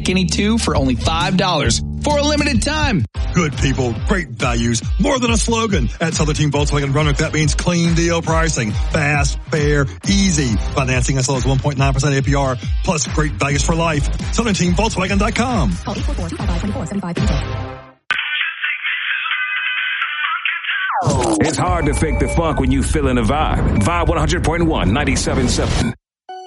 Pick any two for only $5 for a limited time. Good people, great values, more than a slogan. At Southern Team Volkswagen Roanoke, that means clean deal pricing. Fast, fair, easy. Financing as low as 1.9% APR, plus great values for life. SouthernTeamVolkswagen.com. Call 844-255-2475. It's hard to fake the funk when you feeling the vibe. Vibe 100.1, 97.7.